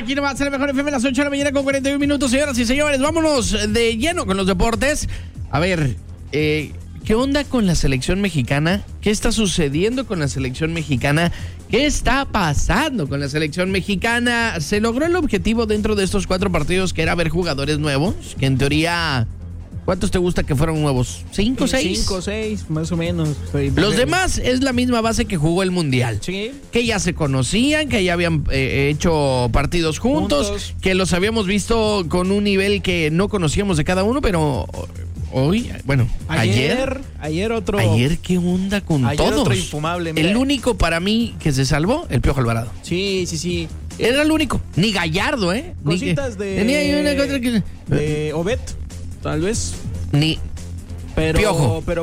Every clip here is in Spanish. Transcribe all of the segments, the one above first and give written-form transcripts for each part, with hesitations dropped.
Aquí nomás el mejor FM, las 8 de la mañana con 41 minutos. Señoras y señores, vámonos de lleno con los deportes. A ver, ¿qué onda con la selección mexicana? ¿Qué está sucediendo con la selección mexicana? ¿Qué está pasando con la selección mexicana? ¿Se logró el objetivo dentro de estos 4 partidos, que era ver jugadores nuevos? Que en teoría, ¿cuántos te gusta que fueron nuevos? ¿5, 6? 5, 6, más o menos. Los demás es la misma base que jugó el Mundial. Sí. Que ya se conocían, que ya habían hecho partidos juntos, que los habíamos visto con un nivel que no conocíamos de cada uno, pero hoy, bueno, ayer otro. Ayer, ¿qué onda con ayer todos? Otro infumable, mira. El único para mí que se salvó, el Piojo Alvarado. Sí. Era el único. Ni Gallardo, ¿eh? Cositas tenía ahí una cosa que... de Obed, tal vez. Ni... Pero Piojo. Pero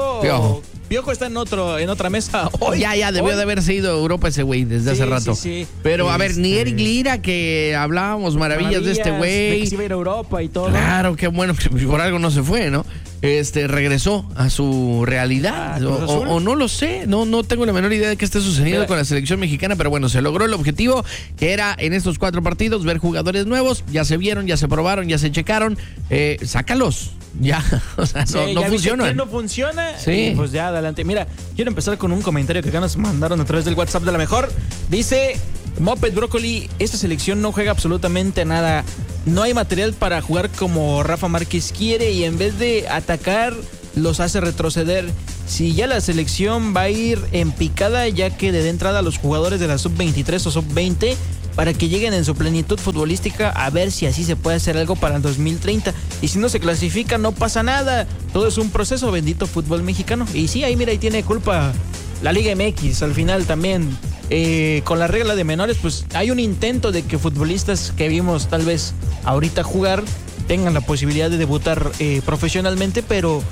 Piojo está en otra mesa hoy. Ya debió de haberse ido a Europa ese güey desde hace rato. Sí. Pero a ver, ni Eric Lira, que hablábamos maravillas de este güey. Que se iba a ir a Europa y todo. Claro, qué bueno, que por algo no se fue, ¿no? Regresó a su realidad. O no lo sé, no tengo la menor idea de qué esté sucediendo con la selección mexicana, pero bueno, se logró el objetivo, que era en estos 4 partidos ver jugadores nuevos. Ya se vieron, ya se probaron, ya se checaron. Sácalos. Ya, o sea, no funciona. No funciona. Sí. Pues ya, adelante. Mira, quiero empezar con un comentario que acá nos mandaron a través del WhatsApp de La Mejor. Dice Moped Brócoli: esta selección no juega absolutamente nada. No hay material para jugar como Rafa Márquez quiere y en vez de atacar los hace retroceder. Si ya la selección va a ir en picada, ya que de entrada los jugadores de la sub-23 o sub-20 para que lleguen en su plenitud futbolística, a ver si así se puede hacer algo para el 2030. Y si no se clasifica, no pasa nada. Todo es un proceso, bendito fútbol mexicano. Y sí, ahí mira, ahí tiene culpa la Liga MX al final también. Con la regla de menores, pues hay un intento de que futbolistas que vimos tal vez ahorita jugar tengan la posibilidad de debutar profesionalmente, pero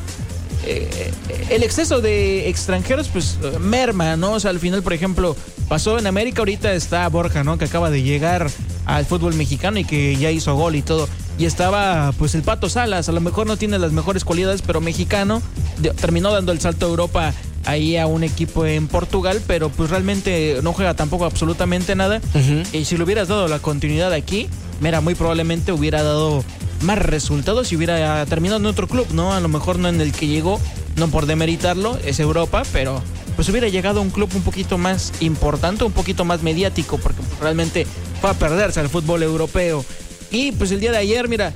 el exceso de extranjeros pues merma, ¿no? O sea, al final, por ejemplo, pasó en América, ahorita está Borja, ¿no? Que acaba de llegar al fútbol mexicano y que ya hizo gol y todo. Y estaba pues el Pato Salas, a lo mejor no tiene las mejores cualidades, pero mexicano, terminó dando el salto a Europa ahí a un equipo en Portugal, pero pues realmente no juega tampoco absolutamente nada. Y si le hubieras dado la continuidad aquí, mira, muy probablemente hubiera dado más resultados si hubiera terminado en otro club, ¿no? A lo mejor no en el que llegó, no por demeritarlo, es Europa, pero pues hubiera llegado a un club un poquito más importante, un poquito más mediático, porque pues, realmente fue a perderse al fútbol europeo. Y pues el día de ayer, mira,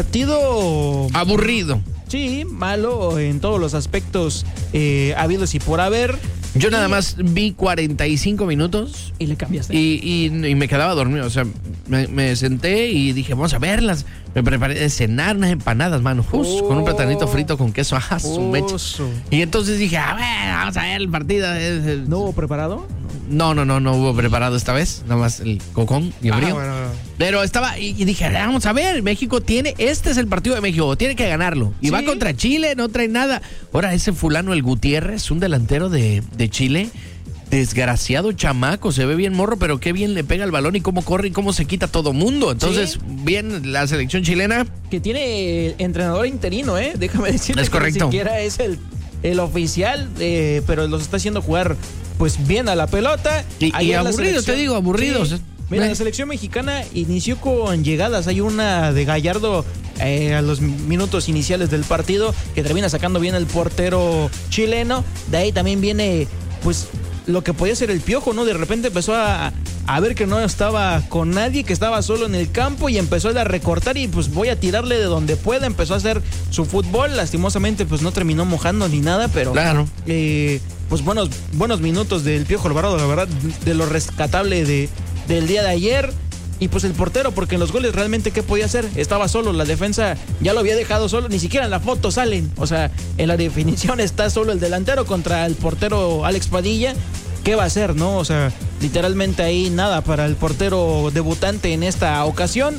partido aburrido. Sí, malo en todos los aspectos habidos y por haber. Yo nada más vi 45 minutos. Y le cambiaste. Y me quedaba dormido. O sea, me senté y dije, vamos a verlas. Me preparé de cenar unas empanadas, mano. Con un platanito frito con queso. Su mecha. Y entonces dije, a ver, vamos a ver el partido. ¿No hubo preparado? No hubo preparado esta vez. Nada más el cocón y el frío. Bueno. Pero estaba, y dije, vamos a ver, México este es el partido de México, tiene que ganarlo. Y va contra Chile, no trae nada. Ahora, ese fulano, el Gutiérrez, un delantero de Chile, desgraciado chamaco, se ve bien morro, pero qué bien le pega el balón y cómo corre y cómo se quita todo mundo. Entonces, bien la selección chilena. Que tiene entrenador interino, déjame decirte. Es correcto. Que ni siquiera es el oficial, pero los está haciendo jugar pues bien a la pelota. Y aburridos, te digo, aburridos. Sí. Mira, la selección mexicana inició con llegadas. Hay una de Gallardo a los minutos iniciales del partido que termina sacando bien el portero chileno. De ahí también viene pues lo que podía ser el Piojo, ¿no? De repente empezó a ver que no estaba con nadie, que estaba solo en el campo y empezó a recortar y pues voy a tirarle de donde pueda. Empezó a hacer su fútbol. Lastimosamente pues no terminó mojando ni nada, pero claro. Pues buenos minutos del Piojo Alvarado, la verdad, de lo rescatable del día de ayer. Y pues el portero, porque en los goles realmente ¿qué podía hacer? Estaba solo, la defensa ya lo había dejado solo, ni siquiera en la foto salen. O sea, en la definición está solo el delantero contra el portero Alex Padilla. ¿Qué va a hacer, no? O sea, literalmente ahí nada para el portero debutante en esta ocasión.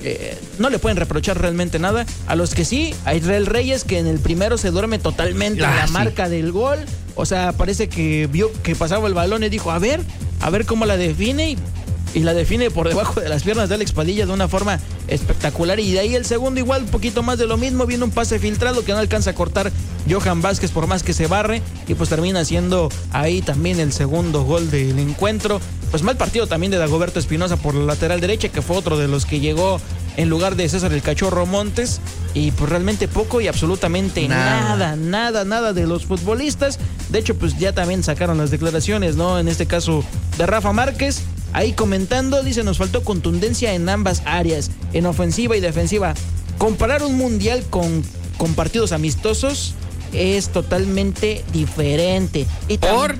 No le pueden reprochar realmente nada. A los que sí, a Israel Reyes, que en el primero se duerme totalmente en la marca del gol. O sea, parece que vio que pasaba el balón y dijo, a ver cómo la define. Y la define por debajo de las piernas de Alex Padilla de una forma espectacular. Y de ahí el segundo igual, un poquito más de lo mismo. Viene un pase filtrado que no alcanza a cortar Johan Vázquez por más que se barre. Y pues termina siendo ahí también el segundo gol del encuentro. pues mal partido también de Dagoberto Espinosa por la lateral derecha, que fue otro de los que llegó en lugar de César el Cachorro Montes, y pues realmente poco y absolutamente nada de los futbolistas. De hecho, pues ya también sacaron las declaraciones, ¿no? En este caso de Rafa Márquez, ahí comentando, dice, nos faltó contundencia en ambas áreas, en ofensiva y defensiva. Comparar un mundial con partidos amistosos es totalmente diferente. Y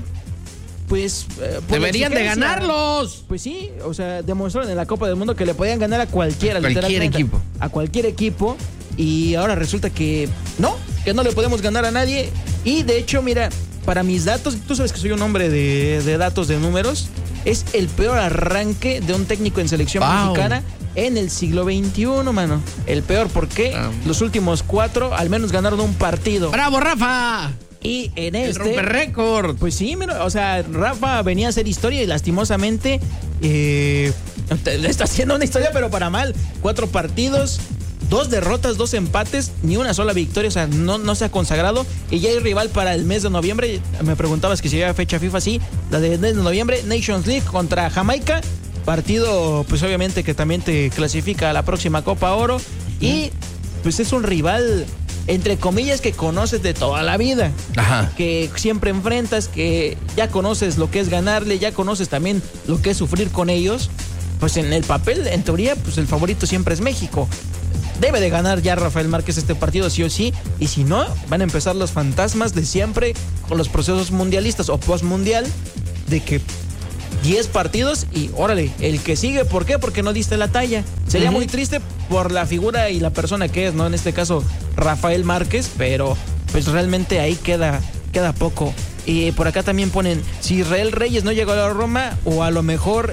pues deberían de ganarlos. Pues sí, o sea, demostraron en la Copa del Mundo que le podían ganar a cualquier equipo. A cualquier equipo. Y ahora resulta que no le podemos ganar a nadie. Y de hecho, mira, para mis datos, tú sabes que soy un hombre de datos, de números, es el peor arranque de un técnico en selección mexicana en el siglo XXI, mano. El peor, porque los últimos 4 al menos ganaron un partido. ¡Bravo, Rafa! Y en rompe récord. Pues sí, mira, o sea, Rafa venía a hacer historia y lastimosamente le está haciendo una historia, pero para mal. 4 partidos, 2 derrotas, 2 empates, ni una sola victoria, o sea, no se ha consagrado. Y ya hay rival para el mes de noviembre. Me preguntabas que si había fecha FIFA, sí. La de mes de noviembre, Nations League contra Jamaica. Partido, pues obviamente que también te clasifica a la próxima Copa Oro. Y pues es un rival, entre comillas, que conoces de toda la vida. Ajá. Que siempre enfrentas, que ya conoces lo que es ganarle, ya conoces también lo que es sufrir con ellos. Pues en el papel, en teoría, pues el favorito siempre es México. Debe de ganar ya Rafael Márquez este partido sí o sí, y si no, van a empezar los fantasmas de siempre con los procesos mundialistas o postmundial, de que 10 partidos y órale, el que sigue, ¿por qué? Porque no diste la talla. Sería muy triste por la figura y la persona que es, ¿no? En este caso, Rafael Márquez, pero pues realmente ahí queda poco. Y por acá también ponen, si Israel Reyes no llegó a la Roma, o a lo mejor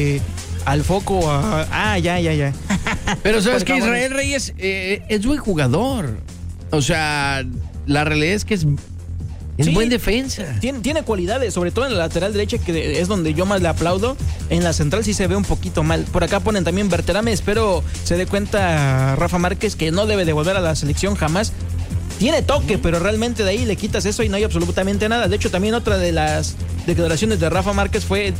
al foco ya. Pero sabes que Israel Reyes es buen jugador. O sea, la realidad es que es buen defensa. Tiene cualidades, sobre todo en la lateral derecha, que es donde yo más le aplaudo. En la central sí se ve un poquito mal. Por acá ponen también Berterame. Espero se dé cuenta Rafa Márquez que no debe de volver a la selección jamás. Tiene toque, pero realmente de ahí le quitas eso y no hay absolutamente nada. De hecho, también otra de las declaraciones de Rafa Márquez fue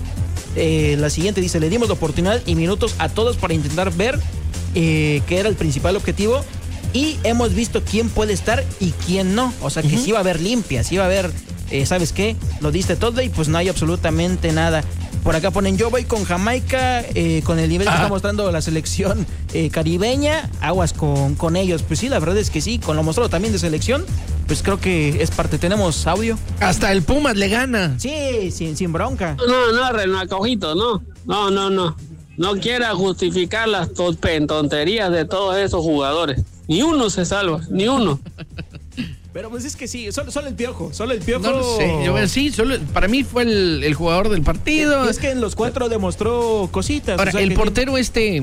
la siguiente. Dice, le dimos la oportunidad y minutos a todos para intentar ver que era el principal objetivo. Y hemos visto quién puede estar y quién no. O sea, que sí va a haber limpias, sí va a haber, ¿sabes qué? Lo diste todo y pues no hay absolutamente nada. Por acá ponen, yo voy con Jamaica, con el nivel que está mostrando la selección caribeña, aguas con ellos. Pues sí, la verdad es que sí, con lo mostrado también de selección, pues creo que es parte. Tenemos audio. Hasta el Pumas le gana. Sí, sin bronca. No, Renacojito, no. No quiera justificar las tonterías de todos esos jugadores. Ni uno se salva, ni uno. Pero pues es que sí, solo el Piojo. No lo sé, sí, para mí fue el jugador del partido. Es que en los 4 demostró cositas. Ahora, o sea, el portero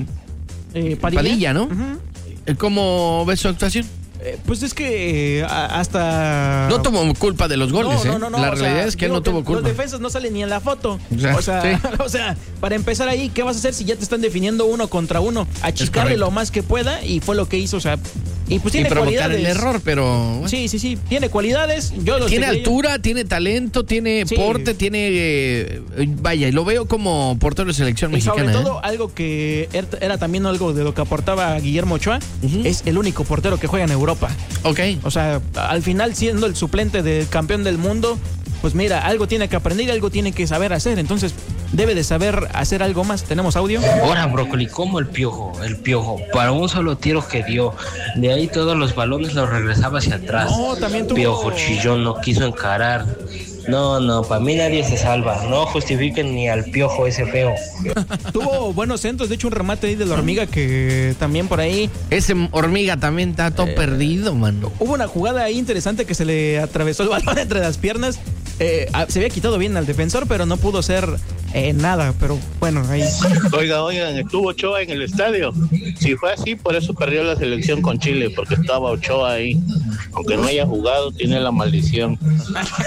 Padilla, ¿no? ¿Cómo ves su actuación? Pues es que hasta... No tuvo culpa de los goles, no, La realidad es que él no tuvo culpa. Los defensas no salen ni en la foto. Sí. O sea, para empezar ahí, ¿qué vas a hacer si ya te están definiendo 1 contra 1? Achicarle lo más que pueda, y fue lo que hizo, o sea... Y pues tiene cualidades. El error, pero... Bueno. Sí, tiene cualidades. Tiene altura, tiene talento, tiene porte, tiene... vaya, y lo veo como portero de selección mexicana. Y sobre todo, algo que era también algo de lo que aportaba Guillermo Ochoa, es el único portero que juega en Europa. Ok. O sea, al final, siendo el suplente del campeón del mundo, pues mira, algo tiene que aprender y algo tiene que saber hacer. Entonces, debe de saber hacer algo más. ¿Tenemos audio? Ahora, Brócoli, ¿cómo el Piojo? Para un solo tiro que dio, de ahí todos los balones los regresaba hacia atrás. No, también tuvo... Piojo chillón, no quiso encarar. No, para mí nadie se salva. No justifiquen ni al Piojo ese feo. Tuvo buenos centros, de hecho un remate ahí de la Hormiga que también por ahí... Ese Hormiga también está todo perdido, mano. Hubo una jugada ahí interesante que se le atravesó el balón entre las piernas. Se había quitado bien al defensor, pero no pudo ser nada, pero bueno, ahí... Oigan, estuvo Ochoa en el estadio. Si fue así, por eso perdió la selección con Chile, porque estaba Ochoa ahí. Aunque no haya jugado, tiene la maldición.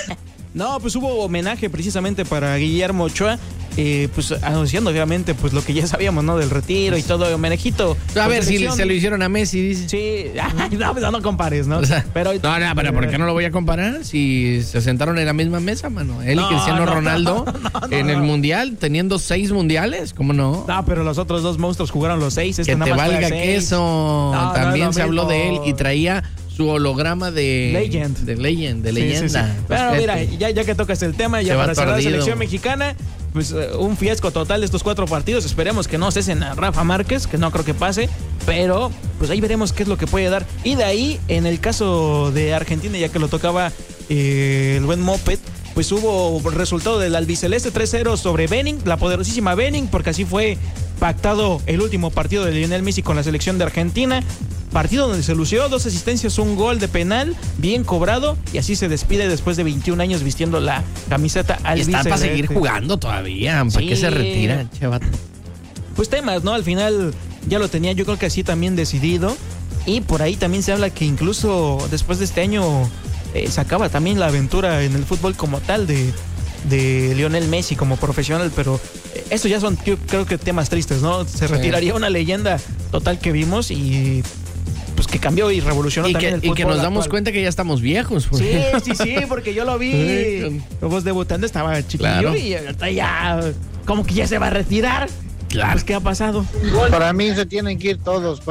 No, pues hubo homenaje precisamente para Guillermo Ochoa, pues anunciando obviamente pues lo que ya sabíamos, ¿no? Del retiro y todo, homenajito. A ver si se lo hicieron a Messi, dice. Sí, no compares, ¿no? O sea, pero ¿por qué no lo voy a comparar? Si se sentaron en la misma mesa, mano. Él y Cristiano Ronaldo en el Mundial, teniendo 6 mundiales, ¿cómo no? No, pero los otros 2 monstruos jugaron los 6. Que te valga queso. También se habló de él y traía su holograma de leyenda. Sí. Pero mira, ya que tocas el tema, ya para cerrar la selección mexicana, pues un fiasco total de estos 4 partidos. Esperemos que no cesen a Rafa Márquez, que no creo que pase, pero pues ahí veremos qué es lo que puede dar. Y de ahí, en el caso de Argentina, ya que lo tocaba el buen Moped, pues hubo resultado del albiceleste 3-0 sobre Benin, la poderosísima Benin, porque así fue pactado el último partido de Lionel Messi con la selección de Argentina. Partido donde se lució, 2 asistencias, un gol de penal, bien cobrado, y así se despide después de 21 años vistiendo la camiseta albiceleste. Está para seguir jugando todavía, ¿para qué se retira, chaval? Pues temas, ¿no? Al final ya lo tenía, yo creo que así también decidido, y por ahí también se habla que incluso después de este año se acaba también la aventura en el fútbol como tal de Lionel Messi como profesional, pero estos ya son, yo creo que temas tristes, ¿no? Se retiraría una leyenda total que vimos y pues que cambió y revolucionó también el fútbol. Y que nos damos cuenta que ya estamos viejos. Sí, porque yo lo vi. Vos debutando estaba chiquillo y ahorita ya como que ya se va a retirar. Claro. Pues, ¿qué ha pasado? Para mí se tienen que ir todos,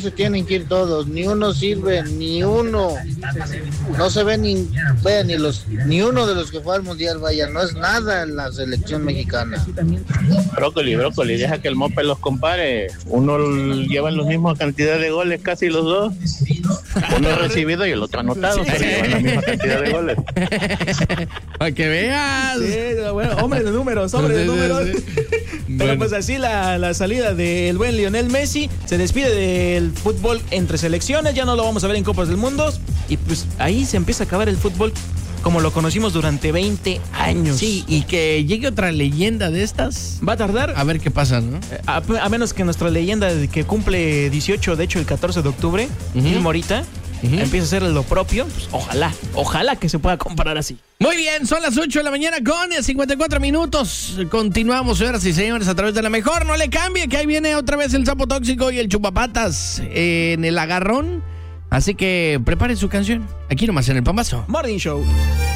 ni uno sirve, ni uno. No se ve ni uno de los que fue al Mundial, vaya, no es nada en la selección mexicana. Brócoli, deja que el Mope los compare. Uno lleva la misma cantidad de goles, casi los dos. Uno recibido y el otro anotado, pero llevan la misma cantidad de goles. Para que veas. Sí, bueno, hombre de números. Pero pues así la salida del buen Lionel Messi, se despide del fútbol entre selecciones, ya no lo vamos a ver en Copas del Mundo, y pues ahí se empieza a acabar el fútbol como lo conocimos durante 20 años. Sí, y que llegue otra leyenda de estas. Va a tardar. A ver qué pasa, ¿no? A menos que nuestra leyenda que cumple 18, de hecho el 14 de octubre, Gil Morita, empieza a hacer lo propio, pues ojalá que se pueda comparar así. Muy bien, son las 8 de la mañana con 54 minutos. Continuamos, señoras y señores, a través de la mejor. No le cambie, que ahí viene otra vez el sapo tóxico y el chupapatas en el agarrón. Así que preparen su canción. Aquí nomás en el Pambazo Morning Show.